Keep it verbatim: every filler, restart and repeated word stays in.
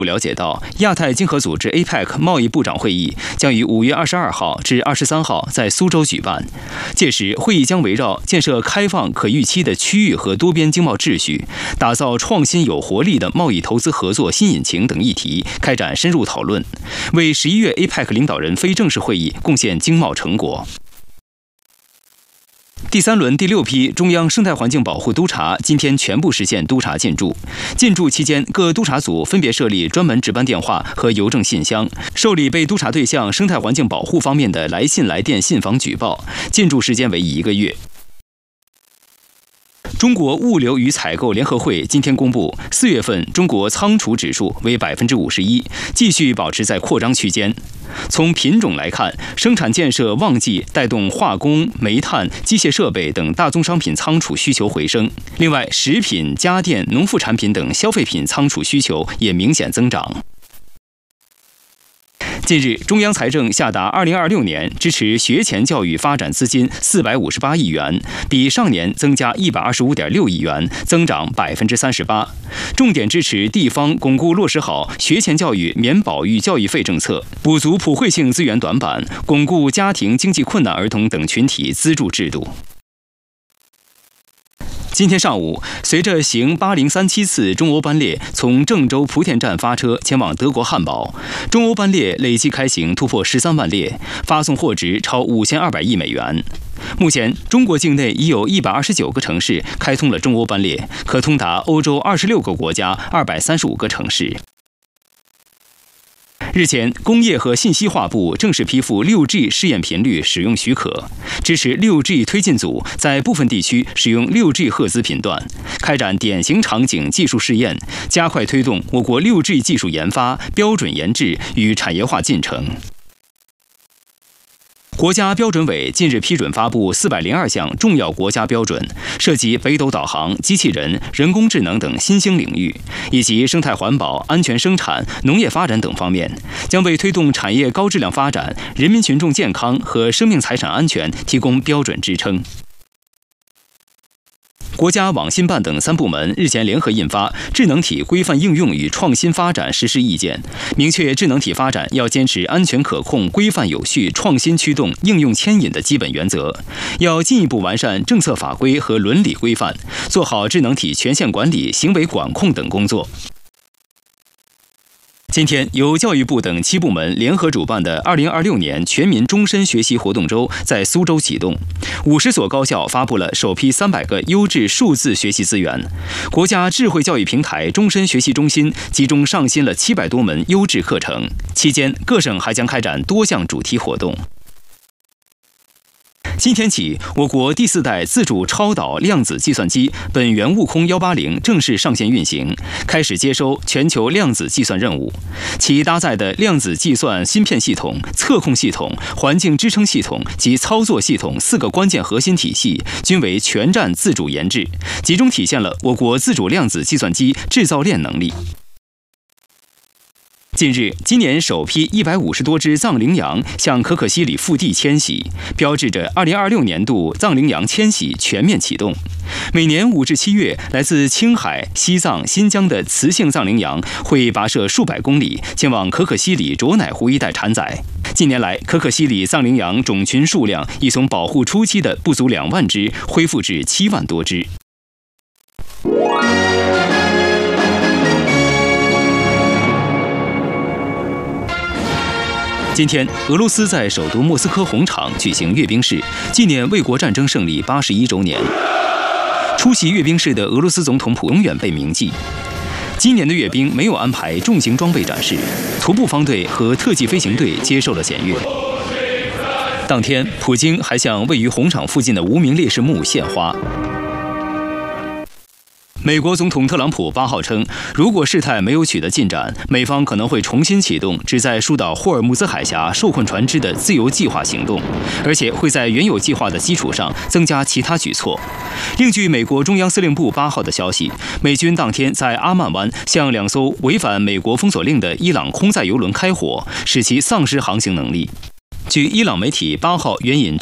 了解到，亚太经合组织 A P E C 贸易部长会议将于五月二十二号至二十三号在苏州举办。届时，会议将围绕建设开放、可预期的区域和多边经贸秩序，打造创新有活力的贸易投资合作新引擎等议题开展深入讨论，为十一月 A P E C 领导人非正式会议贡献经贸成果。第三轮第六批中央生态环境保护督察今天全部实现督查进驻。进驻期间，各督查组分别设立专门值班电话和邮政信箱，受理被督查对象生态环境保护方面的来信、来电、信访举报。进驻时间为一个月。中国物流与采购联合会今天公布，四月份中国仓储指数为百分之五十一，继续保持在扩张区间。从品种来看，生产建设旺季带动化工、煤炭、机械设备等大宗商品仓储需求回升。另外，食品、家电、农副产品等消费品仓储需求也明显增长。近日，中央财政下达二零二六年支持学前教育发展资金四百五十八亿元，比上年增加一百二十五点六亿元，增长百分之三十八。重点支持地方巩固落实好学前教育免保育教育费政策，补足普惠性资源短板，巩固家庭经济困难儿童等群体资助制度。今天上午，随着行八零三七次中欧班列从郑州莆田站发车前往德国汉堡，中欧班列累计开行突破十三万列，发送货值超五千二百亿美元。目前，中国境内已有一百二十九个城市开通了中欧班列，可通达欧洲二十六个国家二百三十五个城市。日前，工业和信息化部正式批复 六 G 试验频率使用许可，支持 六 G 推进组在部分地区使用 六 G 赫兹频段，开展典型场景技术试验，加快推动我国 六 G 技术研发、标准研制与产业化进程。国家标准委近日批准发布四百零二项重要国家标准，涉及北斗导航、机器人、人工智能等新兴领域，以及生态环保、安全生产、农业发展等方面，将为推动产业高质量发展、人民群众健康和生命财产安全提供标准支撑。国家网信办等三部门日前联合印发《智能体规范应用与创新发展实施意见》，明确智能体发展要坚持安全可控、规范有序、创新驱动、应用牵引的基本原则，要进一步完善政策法规和伦理规范，做好智能体权限管理、行为管控等工作。今天，由教育部等七部门联合主办的二零二六年全民终身学习活动周在苏州启动，五十所高校发布了首批三百个优质数字学习资源。国家智慧教育平台终身学习中心集中上新了七百多门优质课程。期间，各省还将开展多项主题活动。今天起，我国第四代自主超导量子计算机本源悟空一八零正式上线运行，开始接收全球量子计算任务。其搭载的量子计算芯片系统、测控系统、环境支撑系统及操作系统四个关键核心体系均为全站自主研制，集中体现了我国自主量子计算机制造链能力。近日，今年首批一百五十多只藏羚羊向可可西里腹地迁徙，标志着二零二六年度藏羚羊迁徙全面启动。每年五至七月，来自青海、西藏、新疆的雌性藏羚羊会跋涉数百公里，前往可可西里卓乃湖一带产崽。近年来，可可西里藏羚羊种群数量已从保护初期的不足两万只，恢复至七万多只。今天，俄罗斯在首都莫斯科红场举行阅兵式，纪念卫国战争胜利八十一周年。出席阅兵式的俄罗斯总统普永远被铭记。今年的阅兵没有安排重型装备展示，徒步方队和特技飞行队接受了检阅。当天，普京还向位于红场附近的无名烈士墓献花。美国总统特朗普八号称，如果事态没有取得进展，美方可能会重新启动旨在疏导霍尔木兹海峡受困船只的自由计划行动，而且会在原有计划的基础上增加其他举措。另据美国中央司令部八号的消息，美军当天在阿曼湾向两艘违反美国封锁令的伊朗空载油轮开火，使其丧失航行能力。据伊朗媒体八号援引